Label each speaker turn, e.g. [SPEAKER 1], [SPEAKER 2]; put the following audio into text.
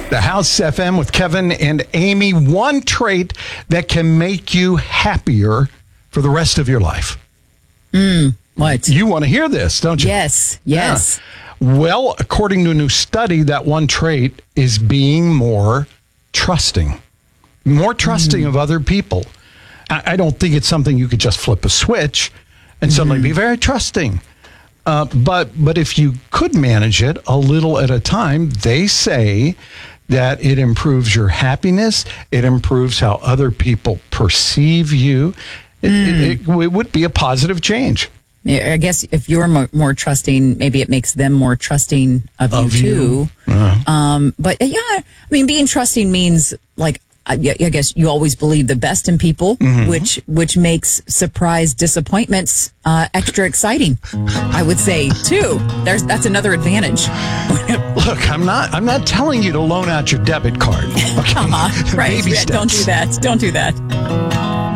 [SPEAKER 1] The House FM with Kevin and Amy. One trait that can make you happier for the rest of your life.
[SPEAKER 2] What?
[SPEAKER 1] You want to hear this, don't you?
[SPEAKER 2] Yes.
[SPEAKER 1] Yeah. Well, according to a new study, that one trait is being more trusting. More trusting of other people. I don't think it's something you could just flip a switch and suddenly be very trusting. But if you could manage it a little at a time, they say that it improves your happiness. It improves how other people perceive you. It would be a positive change.
[SPEAKER 2] Yeah, I guess if you're more trusting, maybe it makes them more trusting of you too. But yeah, I mean, being trusting means like, I guess you always believe the best in people, which makes surprise disappointments extra exciting. I would say too. That's another advantage.
[SPEAKER 1] Look, I'm not telling you to loan out your debit card. Okay?
[SPEAKER 2] Right?
[SPEAKER 1] Baby
[SPEAKER 2] Yeah,
[SPEAKER 1] steps.
[SPEAKER 2] don't do that.